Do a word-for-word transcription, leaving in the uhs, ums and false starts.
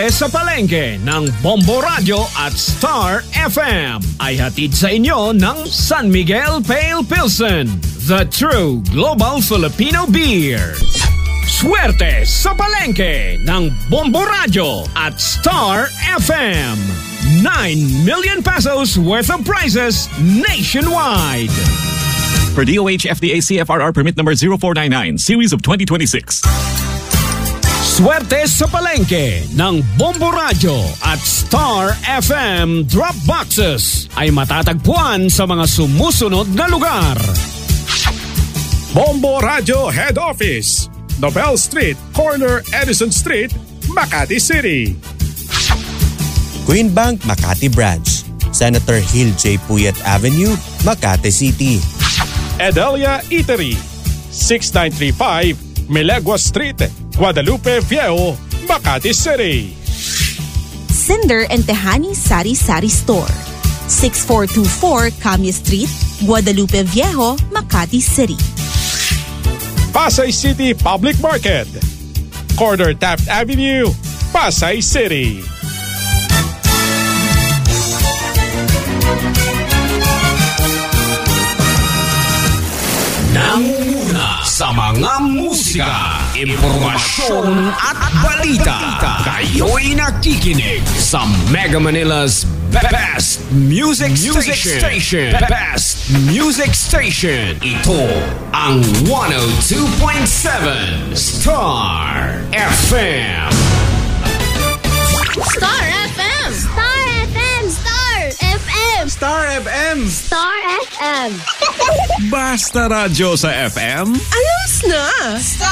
Swerte sa palengke ng Bombo Radio at Star F M ay hatid sa inyo ng San Miguel Pale Pilsen, the true global Filipino beer. Swerte sa palengke ng Bombo Radio at Star F M. nine million pesos worth of prizes nationwide. For D O H F D A C F R R permit number zero four nine nine, series of twenty twenty-six. Swerte sa palengke ng Bombo Radio at Star F M drop boxes ay matatagpuan sa mga sumusunod na lugar. Bombo Radio Head Office, Nobel Street, corner Edison Street, Makati City. Queen Bank Makati Branch, Senator Hill J. Puyat Avenue, Makati City. Edelia Eatery, six nine three five Milegua Street, Guadalupe Viejo, Makati City. Cinder and Tehani Sari Sari Store, six four two four Camia Street, Guadalupe Viejo, Makati City. Pasay City Public Market, corner Taft Avenue, Pasay City. Nanguna sa mga musika, impormasyon at balita. Kayo'y nakikinig sa Mega Manila's Best Music, Music Station. Station. Best Music Station. Ito ang one oh two point seven Star F M. Star F M! Star F M! Star F M! Star F M! Star F M! Basta radyo sa F M. Ayos na!